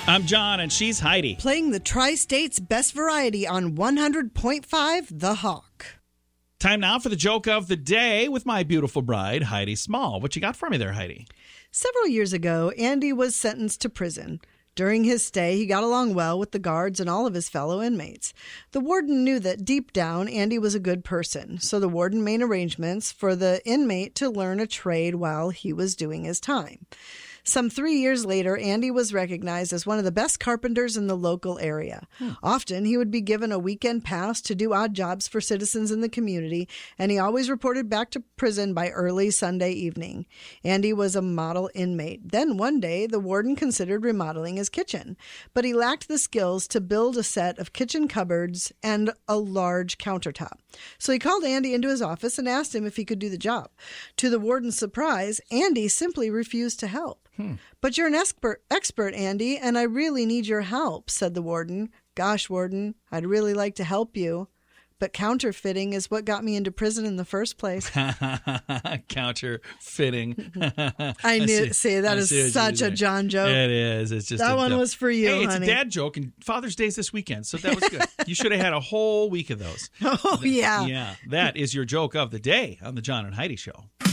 I'm John, and she's Heidi. Playing the Tri-State's best variety on 100.5 The Hawk. Time now for the joke of the day with my beautiful bride, Heidi Small. What you got for me there, Heidi? Several years ago, Andy was sentenced to prison. During his stay, he got along well with the guards and all of his fellow inmates. The warden knew that deep down, Andy was a good person, so the warden made arrangements for the inmate to learn a trade while he was doing his time. Some 3 years later, Andy was recognized as one of the best carpenters in the local area. Often, he would be given a weekend pass to do odd jobs for citizens in the community, and he always reported back to prison by early Sunday evening. Andy was a model inmate. Then one day, the warden considered remodeling his kitchen, but he lacked the skills to build a set of kitchen cupboards and a large countertop. So he called Andy into his office and asked him if he could do the job. To the warden's surprise, Andy simply refused to help. But you're an expert, Andy, and I really need your help, said the warden. Gosh, warden, I'd really like to help you, but counterfeiting is what got me into prison in the first place. Counterfeiting. I knew. See, that is such a John joke. It is. It's just that one was for you, hey, honey. It's a dad joke, and Father's Day's this weekend, so that was good. You should have had a whole week of those. Oh, yeah. Yeah, that is your joke of the day on the John and Heidi Show.